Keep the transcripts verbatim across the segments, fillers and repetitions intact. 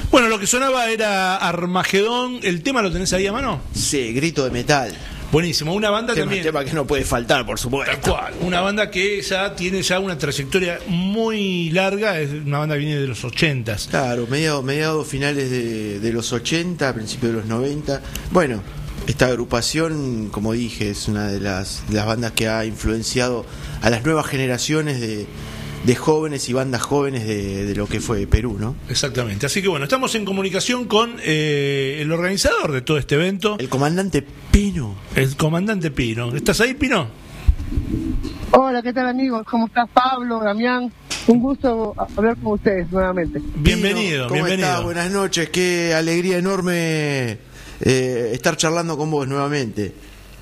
Bueno, lo que sonaba era Armagedón. ¿El tema lo tenés ahí a mano? Sí, Grito de Metal. Buenísimo, una banda tema, también. tema que no puede faltar, por supuesto. Tal cual, una banda que ya tiene ya una trayectoria muy larga, es una banda que viene de los ochentas. Claro, mediados, mediados finales de, de los ochenta, principios de los noventa. Bueno, esta agrupación, como dije, es una de las, de las bandas que ha influenciado a las nuevas generaciones de, de jóvenes y bandas jóvenes de, de lo que fue Perú, ¿no? Exactamente, así que bueno, estamos en comunicación con eh, el organizador de todo este evento, el comandante Pino. El comandante Pino. ¿Estás ahí, Pino? Hola, ¿qué tal, amigos? ¿Cómo estás, Pablo, Damián? Un gusto hablar con ustedes nuevamente. Bienvenido, Pino, ¿cómo bienvenido. estás? Buenas noches, qué alegría enorme eh, estar charlando con vos nuevamente.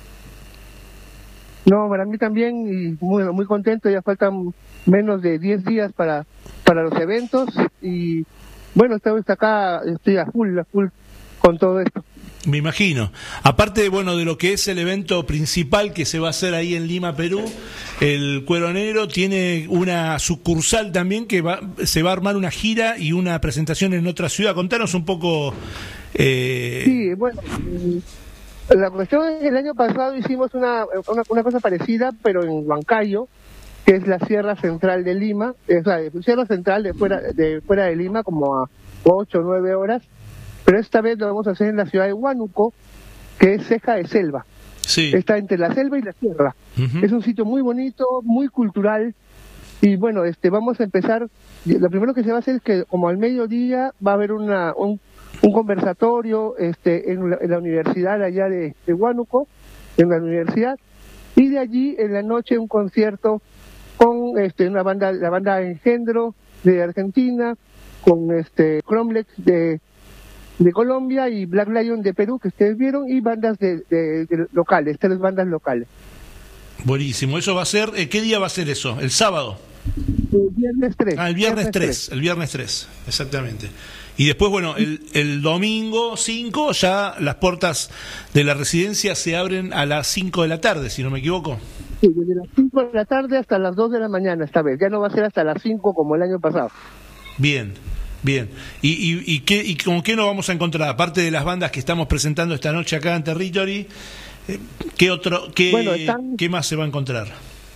No, para mí también, y muy, muy contento, ya faltan menos de diez días para, para los eventos, y bueno, estoy acá, estoy a full, a full con todo esto. Me imagino. Aparte, bueno, de lo que es el evento principal que se va a hacer ahí en Lima, Perú, el Cuero Negro tiene una sucursal también que va, se va a armar una gira y una presentación en otra ciudad. Contanos un poco. Eh... Sí, bueno, la cuestión es que el año pasado hicimos una, una, una cosa parecida, pero en Huancayo, que es la Sierra Central de Lima, o sea, Sierra Central de fuera de, fuera de Lima, como a ocho o nueve horas. Pero esta vez lo vamos a hacer en la ciudad de Huánuco, que es ceja de selva. Sí. Está entre la selva y la sierra. Uh-huh. Es un sitio muy bonito, muy cultural. Y bueno, este vamos a empezar. Lo primero que se va a hacer es que como al mediodía va a haber una un, un conversatorio este en la, en la universidad allá de, de Huánuco, en la universidad. Y de allí en la noche un concierto con este una banda, la banda Engendro de Argentina, con este Cromlex de de Colombia y Black Lion de Perú, que ustedes vieron, y bandas de, de, de locales, tres bandas locales. Buenísimo, eso va a ser, ¿qué día va a ser eso? ¿El sábado? El viernes tres. Ah, el viernes tres, el viernes tres, exactamente. Y después, bueno, el, el domingo cinco ya las puertas de la residencia se abren a las cinco de la tarde, si no me equivoco. Sí, desde las cinco de la tarde hasta las dos de la mañana esta vez, ya no va a ser hasta las cinco como el año pasado. Bien. Bien, ¿y, y, y, qué, y con qué nos vamos a encontrar? Aparte de las bandas que estamos presentando esta noche acá en Territory, ¿qué otro, qué, bueno, están... ¿qué más se va a encontrar?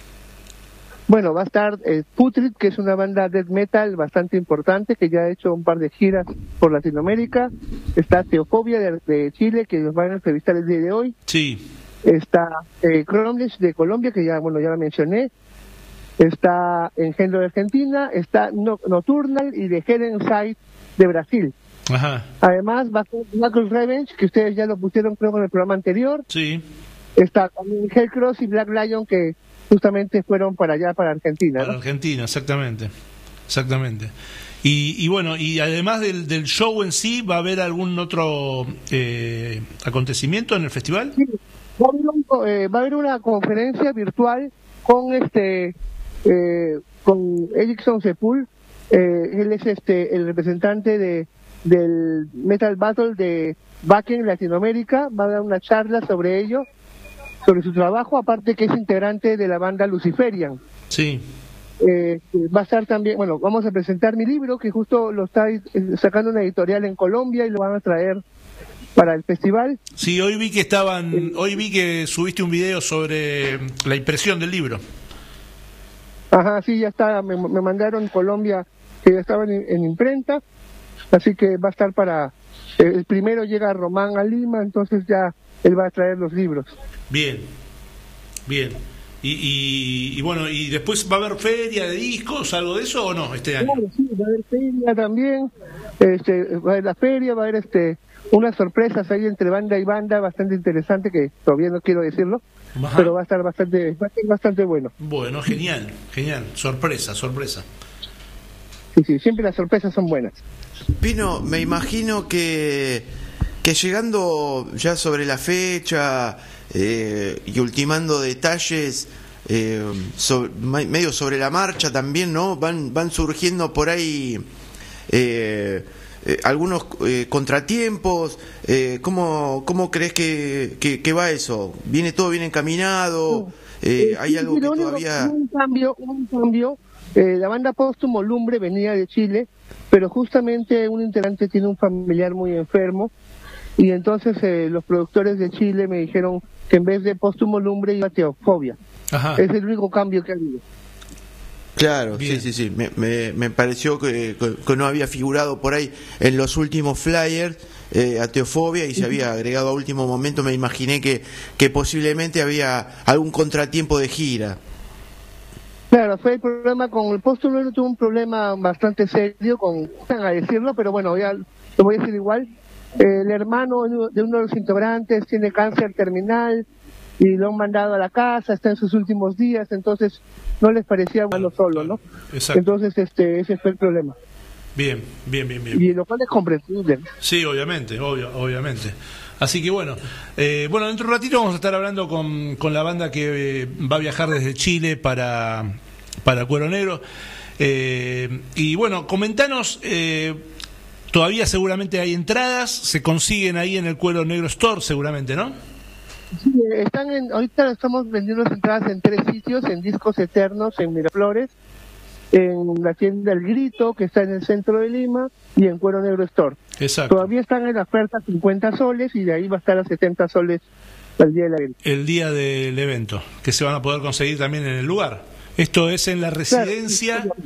Bueno, va a estar eh, Putrid, que es una banda death metal bastante importante, que ya ha hecho un par de giras por Latinoamérica. Está Teofobia de, de Chile, que nos van a entrevistar el día de hoy. Sí. Está eh, Cromlech de Colombia, que ya, bueno, ya la mencioné. Está Engendro de Argentina, está Nocturnal y de Headenside de Brasil. Ajá. Además va a ser Knuckles Revenge, que ustedes ya lo pusieron creo en el programa anterior. Sí. Está también Hellcross y Black Lion, que justamente fueron para allá, para Argentina. Para ¿no? Argentina, exactamente. Exactamente. Y, y bueno, y además del, del show en sí, ¿va a haber algún otro eh, acontecimiento en el festival? Sí, va a haber, un, eh, va a haber una conferencia virtual con este... Eh, con Erickson Sepul, eh, él es este el representante de del Metal Battle de Wacken Latinoamérica, va a dar una charla sobre ello, sobre su trabajo, aparte que es integrante de la banda Luciferian. Sí. Eh, va a estar también, bueno, vamos a presentar mi libro, que justo lo está sacando una editorial en Colombia y lo van a traer para el festival. Sí, hoy vi que estaban, eh, hoy vi que subiste un video sobre la impresión del libro. Ajá, sí, ya está, me, me mandaron Colombia, que ya estaban en, en imprenta, así que va a estar para, el primero llega Román a Lima, entonces ya él va a traer los libros. Bien, bien, y, y, y bueno, y después va a haber feria de discos, algo de eso o no este año. Claro, sí, va a haber feria también, este, va a haber la feria, va a haber este, unas sorpresas ahí entre banda y banda, bastante interesante, que todavía no quiero decirlo. Ajá. Pero va a estar bastante, va a estar bastante bueno. Bueno, genial, genial, sorpresa, sorpresa. Sí, sí, siempre las sorpresas son buenas. Pino, me imagino que que llegando ya sobre la fecha eh, y ultimando detalles eh, sobre, medio sobre la marcha también, ¿no? Van van surgiendo por ahí eh, eh, algunos eh, contratiempos. eh, ¿cómo, ¿Cómo crees que, que, que va eso? ¿Viene todo bien encaminado? Eh, ¿Hay algo que todavía...? Un cambio, un cambio Eh, la banda Póstumo Lumbre venía de Chile, pero justamente un integrante tiene un familiar muy enfermo, y entonces eh, los productores de Chile me dijeron que en vez de Póstumo Lumbre iba Teofobia. Ajá. Es el único cambio que ha habido. Claro, Bien. sí, sí, sí. Me, me, me pareció que, que, que no había figurado por ahí en los últimos flyers eh, a Teofobia y se había agregado a último momento. Me imaginé que, que posiblemente había algún contratiempo de gira. Claro, fue el problema con el Póstumo, tuvo un problema bastante serio, con a decirlo, pero bueno, ya lo voy a decir igual. El hermano de uno de los integrantes tiene cáncer terminal y lo han mandado a la casa, está en sus últimos días, entonces no les parecía bueno solo, ¿no? Exacto. Entonces este ese fue el problema. Bien, bien, bien, bien. Y lo cual es comprensible. Sí, obviamente, obvio, obviamente. Así que bueno, eh, bueno, dentro de un ratito vamos a estar hablando con, con la banda que eh, va a viajar desde Chile para, para Cuero Negro. Eh, y bueno, comentanos, eh, todavía seguramente hay entradas, se consiguen ahí en el Cuero Negro Store seguramente, ¿no? Sí, están en, ahorita estamos vendiendo las entradas en tres sitios, en Discos Eternos, en Miraflores, en la tienda El Grito, que está en el centro de Lima, y en Cuero Negro Store. Exacto. Todavía están en la oferta cincuenta soles y de ahí va a estar a setenta soles el día del evento. El día del evento, que se van a poder conseguir también en el lugar. Esto es en la residencia... Claro,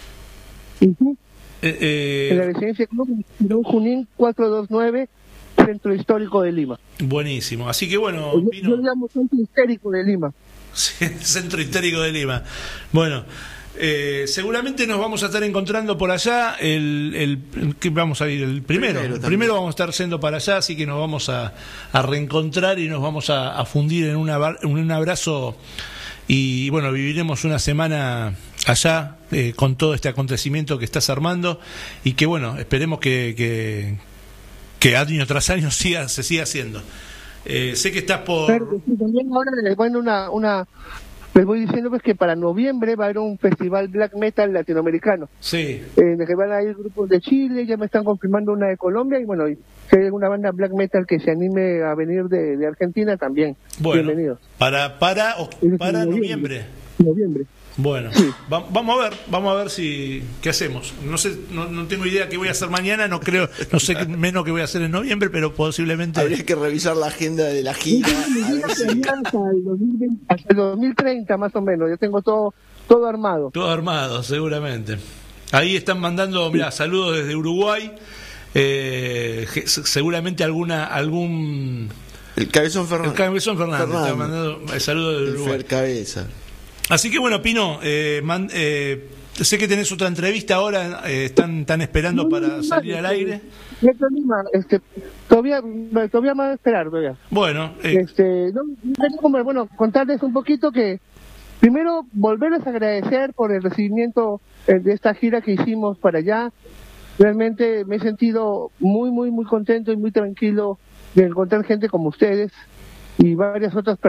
uh-huh. eh, eh... En la residencia Junín cuatrocientos veintinueve, Centro Histórico de Lima. Buenísimo. Así que bueno... Yo, vino... yo llamo Centro Histórico de Lima. Sí, Centro Histórico de Lima. Bueno... Eh, seguramente nos vamos a estar encontrando por allá el, el que vamos a ir el primero primero, primero vamos a estar yendo para allá, así que nos vamos a, a reencontrar y nos vamos a, a fundir en, una, en un abrazo y bueno, viviremos una semana allá eh, con todo este acontecimiento que estás armando y que bueno, esperemos que, que, que año tras año siga, se siga haciendo. Eh, sé que estás por... Pero, sí, también ahora les voy a una... una... Les voy diciendo pues que para noviembre va a haber un festival black metal latinoamericano. Sí. En el que van a ir grupos de Chile, ya me están confirmando una de Colombia y bueno, y si hay alguna banda black metal que se anime a venir de, de Argentina también. Bueno, bienvenidos. Para para para noviembre. Noviembre. Bueno, sí. va, vamos a ver, vamos a ver si qué hacemos. No sé, no, no tengo idea qué voy a hacer mañana, no creo, no sé qué menos que voy a hacer en noviembre, pero posiblemente habría que revisar la agenda de la gira. Hasta el dos mil treinta más o menos, yo tengo todo todo armado. Todo armado, seguramente. Ahí están mandando, mira, saludos desde Uruguay. Eh, seguramente alguna algún el Cabezón Fernández. El Cabezón Fernández, Fernández. Está mandando saludos de Uruguay. El Cabeza. Así que bueno, Pino, eh, man, eh, sé que tenés otra entrevista ahora, eh, están, están esperando no, para no, salir no, al aire. Este, todavía, todavía más a esperar, todavía. Bueno, eh. este, no, bueno, contarles un poquito que primero volverles a agradecer por el recibimiento de esta gira que hicimos para allá. Realmente me he sentido muy, muy, muy contento y muy tranquilo de encontrar gente como ustedes y varias otras personas.